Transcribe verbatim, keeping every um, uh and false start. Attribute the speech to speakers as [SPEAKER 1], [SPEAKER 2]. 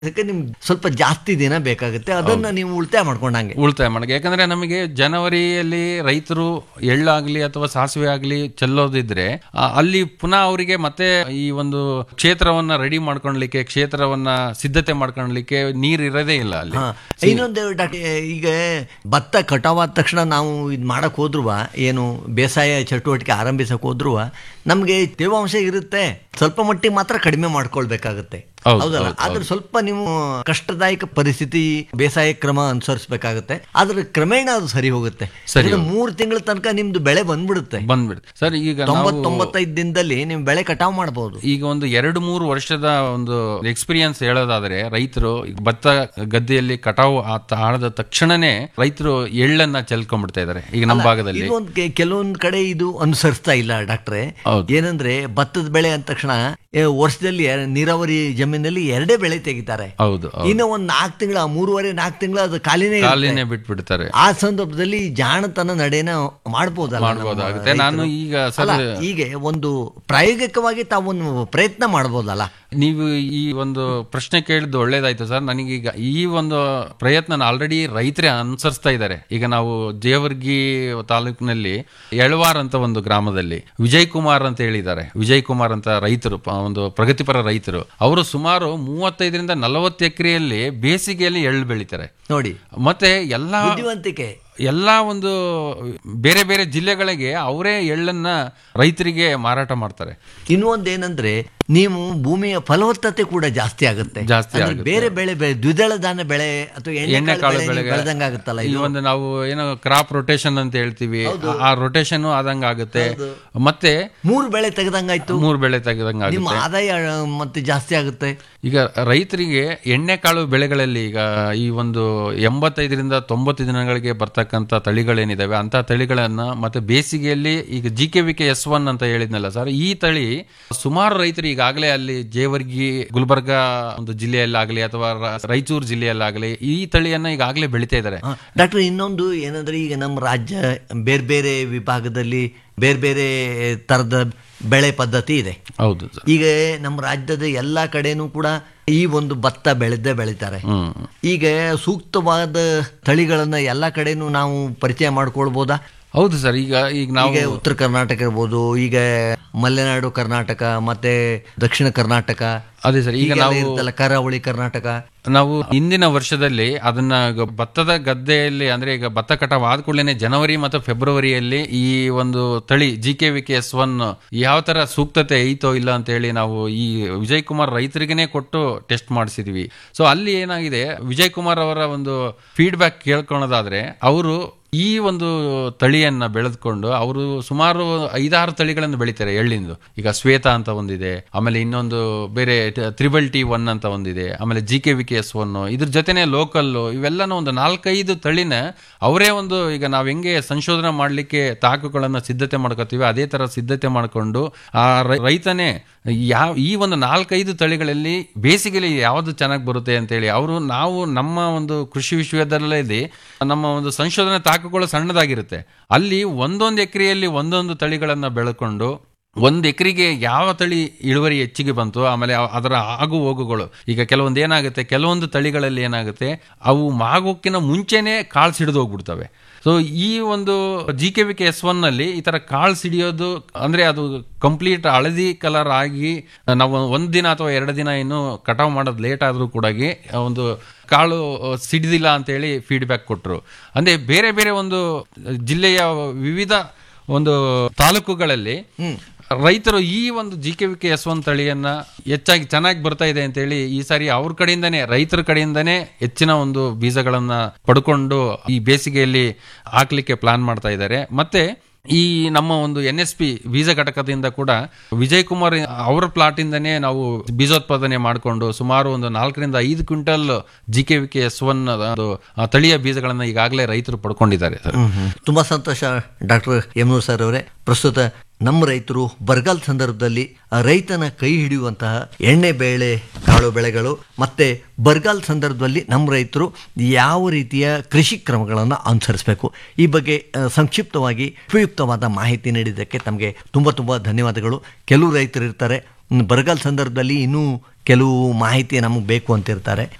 [SPEAKER 1] ಅದಕ್ಕೆ ನಿಮ್ಗೆ ಸ್ವಲ್ಪ ಜಾಸ್ತಿ ದಿನ ಬೇಕಾಗುತ್ತೆ, ಅದನ್ನ ನೀವು ಉಳಿತಾಯ ಮಾಡ್ಕೊಂಡಂಗೆ
[SPEAKER 2] ಉಳಿತಾಯ ಮಾಡಕ್ಕೆ. ಯಾಕಂದ್ರೆ ನಮಗೆ ಜನವರಿಯಲ್ಲಿ ರೈತರು ಎಳ್ಳಾಗ್ಲಿ ಅಥವಾ ಸಾಸಿವೆ ಆಗ್ಲಿ ಚೆಲ್ಲೋದಿದ್ರೆ ಅಲ್ಲಿ ಪುನಃ ಅವರಿಗೆ ಮತ್ತೆ ಈ ಒಂದು ಕ್ಷೇತ್ರವನ್ನ ರೆಡಿ ಮಾಡ್ಕೊಳ್ಲಿಕ್ಕೆ, ಕ್ಷೇತ್ರವನ್ನ ಸಿದ್ಧತೆ ಮಾಡ್ಕೊಳ್ಲಿಕ್ಕೆ ನೀರ್ ಇರೋದೇ ಇಲ್ಲ ಅಲ್ಲಿ.
[SPEAKER 1] ಇನ್ನೊಂದು ಈಗ ಭತ್ತ ಕಟಾವಾದ ತಕ್ಷಣ ನಾವು ಇದು ಮಾಡಕ್ ಹೋದ್ರು, ಏನು ಬೇಸಾಯ ಚಟುವಟಿಕೆ ಆರಂಭಿಸಕ್ ಹೋದ್ರು ನಮ್ಗೆ ತೇವಾಂಶ ಇರುತ್ತೆ, ಸ್ವಲ್ಪ ಮಟ್ಟಿಗೆ ಮಾತ್ರ ಕಡಿಮೆ ಮಾಡ್ಕೊಳ್ಬೇಕಾಗತ್ತೆ, ಹೌದಲ್ಲ? ಆದ್ರೆ ಸ್ವಲ್ಪ ನೀವು ಕಷ್ಟದಾಯಕ ಪರಿಸ್ಥಿತಿ ಬೇಸಾಯ ಕ್ರಮ ಅನುಸರಿಸಬೇಕಾಗುತ್ತೆ, ಆದ್ರೆ ಕ್ರಮೇಣ ಅದು ಸರಿ ಹೋಗುತ್ತೆ. ಮೂರು ತಿಂಗಳ ತನಕ ನಿಮ್ದು ಬೆಳೆ ಬಂದ್ಬಿಡುತ್ತೆ
[SPEAKER 2] ಬಂದ್ಬಿಡುತ್ತೆ ಸರ್. ಈಗ
[SPEAKER 1] ತೊಂಬತ್ತೊಂಬತ್ತೈದು ದಿನದಲ್ಲಿ ನೀವು ಬೆಳೆ ಕಟಾವು ಮಾಡಬಹುದು.
[SPEAKER 2] ಈಗ ಒಂದು ಎರಡು ಮೂರು ವರ್ಷದ ಒಂದು ಎಕ್ಸ್ಪೀರಿಯನ್ಸ್ ಹೇಳೋದಾದ್ರೆ, ರೈತರು ಭತ್ತ ಗದ್ದೆಯಲ್ಲಿ ಕಟಾವು ಆದ ತಕ್ಷಣನೇ ರೈತರು ಎಳ್ಳನ್ನ ಚೆಲ್ಕೊಂಡ್ಬಿಡ್ತಾ ಇದಾರೆ ಈಗ ನಮ್ಮ ಭಾಗದಲ್ಲಿ.
[SPEAKER 1] ಕೆಲವೊಂದು ಕಡೆ ಇದು ಅನುಸರಿಸ್ತಾ ಇಲ್ಲ ಡಾಕ್ಟ್ರೆ. ಏನಂದ್ರೆ ಭತ್ತದ ಬೆಳೆ ಅಂದ ತಕ್ಷಣ ವರ್ಷದಲ್ಲಿ ನೀರಾವರಿ ಜಮೀನಲ್ಲಿ ಎರಡೇ ಬೆಳೆ ತೆಗಿತಾರೆ.
[SPEAKER 2] ಹೌದು.
[SPEAKER 1] ಇನ್ನು ಒಂದ್ ನಾಲ್ಕು ತಿಂಗಳ ಮೂರುವರೆ ನಾಲ್ಕು ತಿಂಗಳ ಅದು ಕಾಲಿನೇ
[SPEAKER 2] ಕಾಲಿನೇ ಬಿಟ್ಬಿಡ್ತಾರೆ.
[SPEAKER 1] ಆ ಸಂದರ್ಭದಲ್ಲಿ ಜಾಣತನ ನಡೆನ ಮಾಡ್ಬೋದಲ್ಲ?
[SPEAKER 2] ಮಾಡ್ಬೋದಾಗುತ್ತೆ. ನಾನು ಈಗ
[SPEAKER 1] ಹೀಗೆ ಒಂದು ಪ್ರಾಯೋಗಿಕವಾಗಿ ತಾವೊಂದು ಪ್ರಯತ್ನ ಮಾಡ್ಬೋದಲ್ಲ?
[SPEAKER 2] ನೀವು ಈ ಒಂದು ಪ್ರಶ್ನೆ ಕೇಳಿದ್ದು ಒಳ್ಳೇದಾಯ್ತು ಸರ್. ನನಗೀಗ ಈ ಒಂದು ಪ್ರಯತ್ನ ಆಲ್ರೆಡಿ ರೈತರೇ ಅನುಸರಿಸ್ತಾ ಇದ್ದಾರೆ. ಈಗ ನಾವು ಜೇವರ್ಗಿ ತಾಲೂಕಿನಲ್ಲಿ ಎಳವಾರ್ ಅಂತ ಒಂದು ಗ್ರಾಮದಲ್ಲಿ ವಿಜಯ್ ಕುಮಾರ್ ಅಂತ ಹೇಳಿದ್ದಾರೆ. ವಿಜಯ್ ಕುಮಾರ್ ಅಂತ ರೈತರು, ಒಂದು ಪ್ರಗತಿಪರ ರೈತರು. ಅವರು ಸುಮಾರು ಮೂವತ್ತೈದರಿಂದ ನಲವತ್ತು ಎಕರೆಯಲ್ಲಿ ಬೇಸಿಗೆಯಲ್ಲಿ ಎಳ್ಳು ಬೆಳಿತಾರೆ
[SPEAKER 1] ನೋಡಿ.
[SPEAKER 2] ಮತ್ತೆ ಎಲ್ಲಾ
[SPEAKER 1] ಬುದ್ಧಿವಂತಿಕೆ
[SPEAKER 2] ಎಲ್ಲಾ ಒಂದು ಬೇರೆ ಬೇರೆ ಜಿಲ್ಲೆಗಳಿಗೆ ಅವರೇ ಎಳ್ಳನ್ನ ರೈತರಿಗೆ ಮಾರಾಟ ಮಾಡ್ತಾರೆ.
[SPEAKER 1] ಇನ್ನೊಂದೇನಂದ್ರೆ ನೀವು ಭೂಮಿಯ ಫಲವತ್ತತೆ ಕೂಡ ಜಾಸ್ತಿ ಆಗುತ್ತೆ.
[SPEAKER 2] ಜಾಸ್ತಿ ಆಗುತ್ತೆ.
[SPEAKER 1] ಬೇರೆ ಬೆಳೆ ದ್ವಿದಳ ಧಾನ್ಯ ಬೆಳೆ ಅಥವಾ
[SPEAKER 2] ಎಣ್ಣೆಕಾಳು ಬೆಳೆ
[SPEAKER 1] ಬೆಳೆದಂಗಾಗುತ್ತಲ್ಲ.
[SPEAKER 2] ಈ ಒಂದು ನಾವು ಏನೋ ಕ್ರಾಪ್ ರೊಟೇಷನ್ ಅಂತ ಹೇಳ್ತೀವಿ, ಆ ರೊಟೇಷನ್ ಆದಂಗ ಆಗುತ್ತೆ. ಮತ್ತೆ
[SPEAKER 1] ಮೂರು ಬೆಳೆ ತೆಗೆದಂಗಾಯ್ತು,
[SPEAKER 2] ಮೂರು ಬೆಳೆ ತೆಗೆದಂಗ
[SPEAKER 1] ನಿಮ್ಮ ಆದಾಯ ಮತ್ತೆ ಜಾಸ್ತಿ ಆಗುತ್ತೆ.
[SPEAKER 2] ಈಗ ರೈತರಿಗೆ ಎಣ್ಣೆಕಾಳು ಬೆಳೆಗಳಲ್ಲಿ ಈಗ ಈ ಒಂದು ಎಂಬತ್ತೈದರಿಂದ ತೊಂಬತ್ತು ದಿನಗಳಿಗೆ ಬರ್ತಕ್ಕಂಥ ತಳಿಗಳೇನಿದಾವೆ ಅಂತ ತಳಿಗಳನ್ನ ಮತ್ತೆ ಬೇಸಿಗೆಯಲ್ಲಿ ಈಗ G K V K S one ಅಂತ ಹೇಳಿದ್ನಲ್ಲ ಸರ್, ಈ ತಳಿ ಸುಮಾರು ರೈತರು ಈಗಾಗಲೇ ಅಲ್ಲಿ ಜೇವರ್ಗಿ ಗುಲ್ಬರ್ಗಾ ಒಂದು ಜಿಲ್ಲೆಯಲ್ಲಾಗಲಿ ಅಥವಾ ರಾಯಚೂರು ಜಿಲ್ಲೆಯಲ್ಲಾಗಲಿ ಈ ತಳಿಯನ್ನ ಈಗಾಗಲೇ ಬೆಳಿತಾ ಇದ್ದಾರೆ.
[SPEAKER 1] ಡಾಕ್ಟರ್, ಇನ್ನೊಂದು ಏನಂದ್ರೆ ಈಗ ನಮ್ಮ ರಾಜ್ಯ ಬೇರೆ ಬೇರೆ ವಿಭಾಗದಲ್ಲಿ ಬೇರೆ ಬೇರೆ ತರದ ಬೆಳೆ ಪದ್ಧತಿ ಇದೆ.
[SPEAKER 2] ಹೌದು.
[SPEAKER 1] ಈಗ ನಮ್ಮ ರಾಜ್ಯದ ಎಲ್ಲಾ ಕಡೆನೂ ಕೂಡ ಈ ಒಂದು ಭತ್ತ ಬೆಳೆದೇ ಬೆಳಿತಾರೆ. ಈಗ ಸೂಕ್ತವಾದ ತಳಿಗಳನ್ನ ಎಲ್ಲಾ ಕಡೆನೂ ನಾವು ಪರಿಚಯ ಮಾಡ್ಕೊಳ್ಬೋದಾ?
[SPEAKER 2] ಹೌದು ಸರ್. ಈಗ ಈಗ ನಾವು
[SPEAKER 1] ಉತ್ತರ ಕರ್ನಾಟಕ ಇರ್ಬೋದು, ಈಗ ಮಲೆನಾಡು ಕರ್ನಾಟಕ ಮತ್ತೆ ದಕ್ಷಿಣ ಕರ್ನಾಟಕ,
[SPEAKER 2] ಅದೇ ಸರ್. ಈಗ ನಾವು
[SPEAKER 1] ಕರಾವಳಿ ಕರ್ನಾಟಕ,
[SPEAKER 2] ನಾವು ಹಿಂದಿನ ವರ್ಷದಲ್ಲಿ ಅದನ್ನ ಭತ್ತದ ಗದ್ದೆಯಲ್ಲಿ ಅಂದ್ರೆ ಈಗ ಭತ್ತ ಕಟಾವ್ ಆದ ಕೂಡಲೇ ಜನವರಿ ಮತ್ತು ಫೆಬ್ರವರಿಯಲ್ಲಿ ಈ ಒಂದು ತಳಿ G K V K S one ಯಾವ ತರ ಸೂಕ್ತತೆ ಐತೋ ಇಲ್ಲ ಅಂತ ಹೇಳಿ ನಾವು ಈ ವಿಜಯ್ ಕುಮಾರ್ ರೈತರಿಗೇನೆ ಕೊಟ್ಟು ಟೆಸ್ಟ್ ಮಾಡಿಸಿದ್ವಿ. ಸೊ ಅಲ್ಲಿ ಏನಾಗಿದೆ, ವಿಜಯ್ ಕುಮಾರ್ ಅವರ ಒಂದು ಫೀಡ್ಬ್ಯಾಕ್ ಕೇಳ್ಕೊಳ್ಳೋದಾದ್ರೆ ಅವರು ಈ ಒಂದು ತಳಿಯನ್ನ ಬೆಳೆದುಕೊಂಡು ಅವರು ಸುಮಾರು ಐದಾರು ತಳಿಗಳನ್ನು ಬೆಳಿತಾರೆ ಎಳ್ಳಿಂದು. ಈಗ ಶ್ವೇತಾ ಅಂತ ಒಂದಿದೆ, ಆಮೇಲೆ ಇನ್ನೊಂದು ಬೇರೆ ತ್ರಿಬಲ್ ಟಿ ಒನ್ ಅಂತ ಒಂದಿದೆ, ಆಮೇಲೆ G K V K S one, ಇದ್ರ ಜೊತೆನೆ ಲೋಕಲ್, ಇವೆಲ್ಲನೂ ಒಂದು ನಾಲ್ಕೈದು ತಳಿನ ಅವರೇ ಒಂದು ಈಗ ನಾವ್ ಹೆಂಗೆ ಸಂಶೋಧನೆ ಮಾಡ್ಲಿಕ್ಕೆ ತಾಕುಗಳನ್ನ ಸಿದ್ಧತೆ ಮಾಡ್ಕೋತೀವಿ ಅದೇ ತರ ಸಿದ್ಧತೆ ಮಾಡ್ಕೊಂಡು ಆ ರೈತನೇ ಯಾವ ಈ ಒಂದು ನಾಲ್ಕೈದು ತಳಿಗಳಲ್ಲಿ ಬೇಸಿಗೆಯಲ್ಲಿ ಯಾವ್ದು ಚೆನ್ನಾಗಿ ಬರುತ್ತೆ ಅಂತೇಳಿ ಅವರು ನಾವು ನಮ್ಮ ಒಂದು ಕೃಷಿ ವಿಶ್ವವಿದ್ಯಾಲಯದಲ್ಲಿ ನಮ್ಮ ಒಂದು ಸಂಶೋಧನೆ ತಾಕುಗಳು ಸಣ್ಣದಾಗಿರುತ್ತೆ. ಅಲ್ಲಿ ಒಂದೊಂದು ಎಕರೆಯಲ್ಲಿ ಒಂದೊಂದು ತಳಿಗಳನ್ನ ಬೆಳ್ಕೊಂಡು ಒಂದ್ ಎಕರೆಗೆ ಯಾವ ತಳಿ ಇಳುವರಿ ಹೆಚ್ಚಿಗೆ ಬಂತು, ಆಮೇಲೆ ಅದರ ಆಗು ಹೋಗುಗಳು. ಈಗ ಕೆಲವೊಂದು ಏನಾಗುತ್ತೆ, ಕೆಲವೊಂದು ತಳಿಗಳಲ್ಲಿ ಏನಾಗುತ್ತೆ ಅವು ಮಾಗೋಕ್ಕಿಂತ ಮುಂಚೆನೆ ಕಾಳು ಸಿಡಿದು ಹೋಗ್ಬಿಡ್ತವೆ. ಸೊ ಈ ಒಂದು G K V K S one ನಲ್ಲಿ ಈ ತರ ಕಾಳು ಸಿಡಿಯೋದು ಅಂದ್ರೆ ಅದು ಕಂಪ್ಲೀಟ್ ಹಳದಿ ಕಲರ್ ಆಗಿ ನಾವು ಒಂದ್ ದಿನ ಅಥವಾ ಎರಡು ದಿನ ಏನು ಕಟಾವ್ ಮಾಡೋದು ಲೇಟ್ ಆದ್ರೂ ಕೂಡ ಒಂದು ಕಾಳು ಸಿಡಿದಿಲ್ಲ ಅಂತ ಹೇಳಿ ಫೀಡ್ಬ್ಯಾಕ್ ಕೊಟ್ರು. ಅಂದ್ರೆ ಬೇರೆ ಬೇರೆ ಒಂದು ಜಿಲ್ಲೆಯ ವಿವಿಧ ಒಂದು ತಾಲೂಕುಗಳಲ್ಲಿ ರೈತರು ಈ ಒಂದು G K V K S one ತಳಿಯನ್ನ ಹೆಚ್ಚಾಗಿ ಚೆನ್ನಾಗಿ ಬರ್ತಾ ಇದೆ ಅಂತ ಹೇಳಿ ಈ ಸಾರಿ ಅವ್ರ ಕಡೆಯಿಂದಾನೇ ರೈತರ ಕಡೆಯಿಂದಾನೇ ಹೆಚ್ಚಿನ ಒಂದು ಬೀಜಗಳನ್ನ ಪಡ್ಕೊಂಡು ಈ ಬೇಸಿಗೆಯಲ್ಲಿ ಹಾಕ್ಲಿಕ್ಕೆ ಪ್ಲಾನ್ ಮಾಡ್ತಾ ಇದ್ದಾರೆ. ಮತ್ತೆ ಈ ನಮ್ಮ ಒಂದು ಎನ್ ಎಸ್ ಪಿ ಬೀಜ ಘಟಕದಿಂದ ಕೂಡ ವಿಜಯ್ ಕುಮಾರ್ ಅವರ ಪ್ಲಾಟ್ ಇಂದಾನೇ ನಾವು ಬೀಜೋತ್ಪಾದನೆ ಮಾಡಿಕೊಂಡು ಸುಮಾರು ಒಂದು ನಾಲ್ಕರಿಂದ ಐದು quintal G K V K S one ತಳಿಯ ಬೀಜಗಳನ್ನ ಈಗಾಗಲೇ ರೈತರು ಪಡ್ಕೊಂಡಿದ್ದಾರೆ.
[SPEAKER 1] ತುಂಬಾ ಸಂತೋಷ ಡಾಕ್ಟರ್ ಯಮನೂರ್ ಸರ್ ಅವರೇ. ಪ್ರಸ್ತುತ ನಮ್ಮ ರೈತರು ಬರಗಾಲ ಸಂದರ್ಭದಲ್ಲಿ ರೈತನ ಕೈ ಹಿಡಿಯುವಂತಹ ಎಣ್ಣೆ ಬೇಳೆ ಕಾಳು ಬೆಳೆಗಳು ಮತ್ತೆ ಬರಗಾಲ ಸಂದರ್ಭದಲ್ಲಿ ನಮ್ಮ ರೈತರು ಯಾವ ರೀತಿಯ ಕೃಷಿ ಕ್ರಮಗಳನ್ನು ಅನುಸರಿಸಬೇಕು ಈ ಬಗ್ಗೆ ಸಂಕ್ಷಿಪ್ತವಾಗಿ ಉಪಯುಕ್ತವಾದ ಮಾಹಿತಿ ನೀಡಿದ್ದಕ್ಕೆ ತಮಗೆ ತುಂಬ ತುಂಬ ಧನ್ಯವಾದಗಳು. ಕೆಲವು ರೈತರು ಇರ್ತಾರೆ ಬರಗಾಲ ಸಂದರ್ಭದಲ್ಲಿ ಇನ್ನೂ ಕೆಲವು ಮಾಹಿತಿ ನಮಗೆ ಬೇಕು ಅಂತಿರ್ತಾರೆ.